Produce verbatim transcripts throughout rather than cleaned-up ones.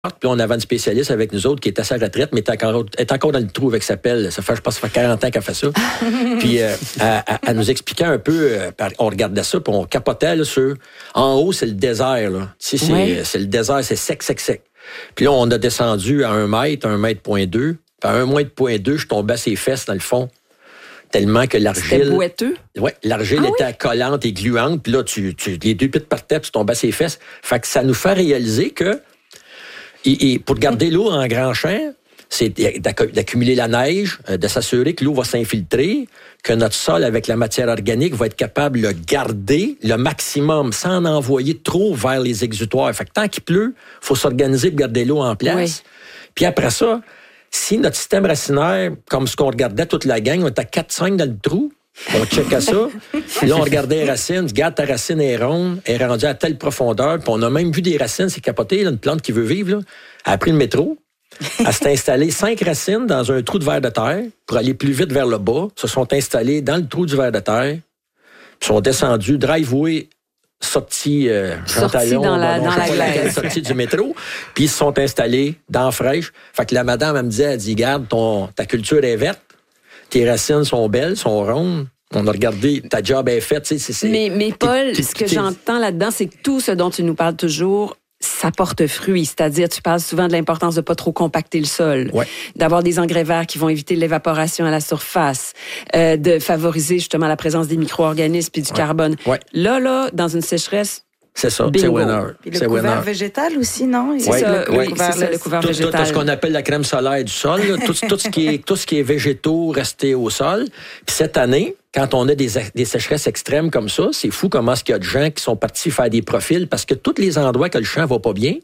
Puis on avait une spécialiste avec nous autres qui est à sa retraite, mais est encore, est encore dans le trou avec sa pelle. Ça fait, je pense, ça fait quarante ans qu'elle fait ça. Puis euh, elle, elle nous expliquait un peu, euh, on regardait ça, puis on capotait là, sur... En haut, c'est le désert. Là. Tu sais, c'est, oui. c'est le désert, c'est sec, sec, sec. Puis là, on a descendu à un mètre, un mètre point deux. Puis à un mètre point deux, je tombais à ses fesses, dans le fond. Tellement que l'argile... C'était boiteux? Oui, l'argile ah, était oui? collante et gluante. Puis là, tu, tu, les deux pieds par terre, tu tombais à ses fesses. Fait que ça nous fait réaliser que Et, et pour garder l'eau en grand champ, c'est d'accumuler la neige, de s'assurer que l'eau va s'infiltrer, que notre sol, avec la matière organique, va être capable de le garder le maximum sans en envoyer trop vers les exutoires. Fait que tant qu'il pleut, il faut s'organiser pour garder l'eau en place. Oui. Puis après ça, si notre système racinaire, comme ce qu'on regardait toute la gang, on était à quatre cinq dans le trou, on checkait ça. Puis là, on regardait les racines. Regarde, ta racine est ronde, elle est rendue à telle profondeur. Puis on a même vu des racines, c'est capoté, là, une plante qui veut vivre. Là. Elle a pris le métro. Elle s'est installée cinq racines dans un trou de verre de terre pour aller plus vite vers le bas. Se sont installées dans le trou du verre de terre. Puis sont descendus, driveway, sortis, euh, sortis dans la, dans la glace. Sortis du métro. Puis ils se sont installés dans la fraîche. Fait que la madame, elle me disait, elle dit, garde, ton, ta culture est verte. Tes racines sont belles, sont rondes. On a regardé, ta job est faite. C'est, c'est, mais, mais Paul, t'es, t'es, ce que t'es... j'entends là-dedans, c'est que tout ce dont tu nous parles toujours, ça porte fruit. C'est-à-dire, tu parles souvent de l'importance de pas trop compacter le sol, ouais. d'avoir des engrais verts qui vont éviter l'évaporation à la surface, euh, de favoriser justement la présence des micro-organismes puis du ouais. carbone. Ouais. Là, là, dans une sécheresse, c'est ça, bingo. c'est winner. Puis le c'est couvert winner. végétal aussi, non? C'est ouais. ça, le, oui, le c'est ça, le couvert tout, végétal. Tout, tout ce qu'on appelle la crème solaire du sol, là, tout, tout, ce qui est, tout ce qui est végétaux resté au sol. Puis cette année, quand on a des, des sécheresses extrêmes comme ça, c'est fou comment est-ce qu'il y a de gens qui sont partis faire des profils parce que tous les endroits que le champ va pas bien,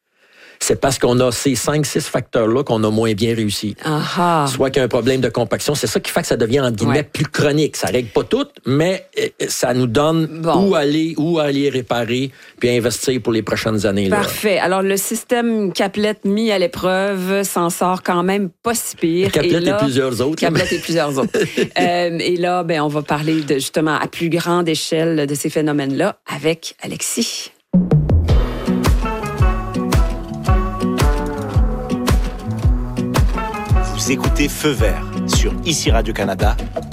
c'est parce qu'on a ces cinq six facteurs-là qu'on a moins bien réussi. Aha. Soit qu'il y a un problème de compaction. C'est ça qui fait que ça devient, entre guillemets, ouais. plus chronique. Ça règle pas tout, mais ça nous donne bon. où aller, où aller réparer, puis investir pour les prochaines années. Là. Parfait. Alors, le système Caplet mis à l'épreuve s'en sort quand même pas si pire. Caplet et, là, et plusieurs autres. Caplet et plusieurs autres. euh, et là, ben, on va parler de, justement à plus grande échelle de ces phénomènes-là avec Alexis. Vous écoutez Feu Vert sur Ici Radio-Canada